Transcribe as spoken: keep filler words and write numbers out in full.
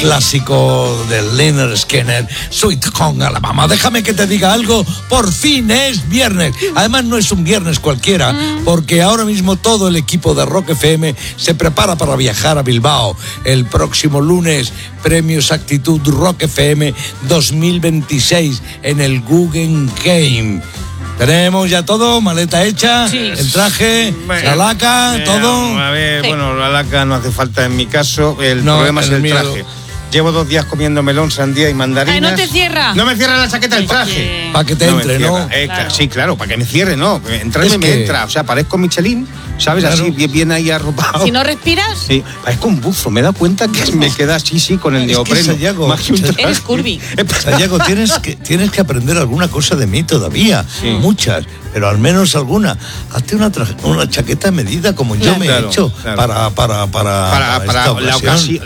clásico de Lynyrd Skynyrd, Sweet Home Alabama. Déjame que te diga algo, por fin es viernes. Además no es un viernes cualquiera, porque ahora mismo todo el equipo de Rock F M se prepara para viajar a Bilbao el próximo lunes. Premios Actitud Rock F M dos mil veintiséis en el Guggenheim. Tenemos ya todo, maleta hecha, sí. El traje, bueno, la laca, eh, todo. A ver, sí. Bueno, la laca no hace falta en mi caso, el no, problema es el miedo. traje. Llevo dos días comiendo melón, sandía y mandarinas. Ay, no te cierra. No me cierra la chaqueta el traje. Para que te no entre, ¿no? Eh, claro. Sí, claro, para que me cierre, no. Entrarme es me que... entra. O sea, parezco Michelin, ¿sabes? Claro. Así, bien, bien ahí arropado. Si no respiras. Sí, parezco un buzo. Me he dado cuenta que me queda así, sí, con el es neopreno. Que Sayago, más que un traje. Eres curvy. Sayago, tienes que, tienes que aprender alguna cosa de mí todavía. Sí. Muchas, pero al menos alguna. Hazte una, tra- una chaqueta a medida como yo Claro, me claro, he hecho claro. para, para, para, Para, para, para esta la ocasión. ocasión.